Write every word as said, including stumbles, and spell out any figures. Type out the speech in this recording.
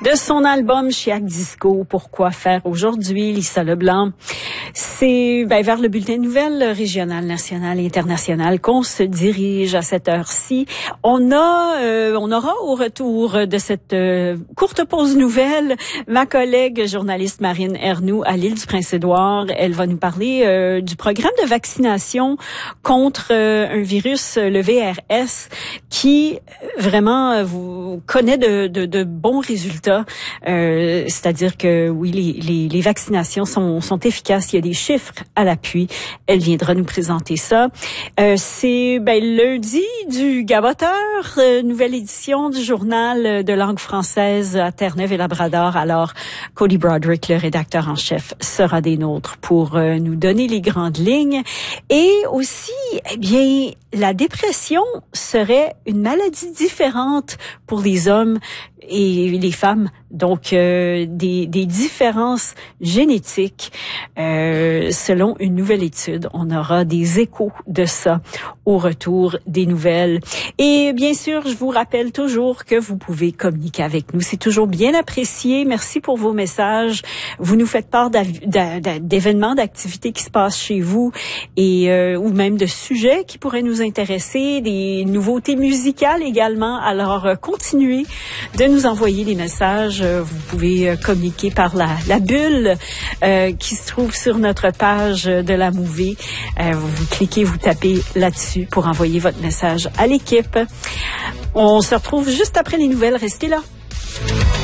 de son album Chiac Disco. Pourquoi faire aujourd'hui, Lisa Leblanc? C'est ben, vers le bulletin de nouvelles régional, national et international qu'on se dirige à cette heure-ci. On a, euh, on aura au retour de cette euh, courte pause nouvelle ma collègue journaliste Marine Ernoult à l'île du Prince-Édouard. Elle va nous parler euh, du programme de vaccination contre euh, un virus, le V R S, qui vraiment euh, vous connaît de, de, de bons résultats. Euh, c'est-à-dire que oui, les, les, les vaccinations sont, sont efficaces. Il y a des chiffres à l'appui. Elle viendra nous présenter ça. Euh, c'est ben, lundi du Gaboteur, euh, nouvelle édition du journal de langue française à Terre-Neuve et Labrador. Alors, Cody Broderick, le rédacteur en chef, sera des nôtres pour euh, nous donner les grandes lignes. Et aussi, eh bien, la dépression serait une maladie différente pour les hommes et les femmes, donc euh, des, des différences génétiques euh, selon une nouvelle étude. On aura des échos de ça au retour des nouvelles. Et bien sûr, je vous rappelle toujours que vous pouvez communiquer avec nous. C'est toujours bien apprécié. Merci pour vos messages. Vous nous faites part d'événements, d'activités qui se passent chez vous et euh, ou même de sujets qui pourraient nous intéresser, des nouveautés musicales également. Alors, euh, continuez de nous envoyer des messages. Vous pouvez euh, communiquer par la, la bulle euh, qui se trouve sur notre page de la Mouvée. Euh, vous, vous cliquez, vous tapez là-dessus pour envoyer votre message à l'équipe. On se retrouve juste après les nouvelles. Restez là.